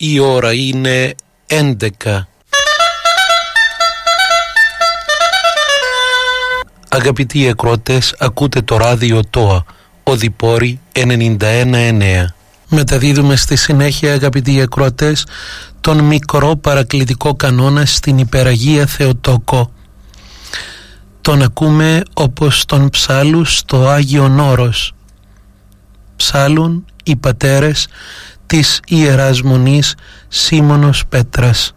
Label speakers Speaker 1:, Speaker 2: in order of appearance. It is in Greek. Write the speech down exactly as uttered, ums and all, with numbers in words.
Speaker 1: Η ώρα είναι έντεκα. Αγαπητοί ακροατές, ακούτε το ράδιο ΤΟΑ, Οδυπόρη ενενήντα ένα εννέα. Μεταδίδουμε στη συνέχεια, αγαπητοί ακροατές, τον μικρό παρακλητικό κανόνα στην Υπεραγία Θεοτόκο. Τον ακούμε όπως τον ψάλουν στο Άγιον Όρος. Ψάλουν οι πατέρες της Ιεράς Μονής Σίμωνος Πέτρας.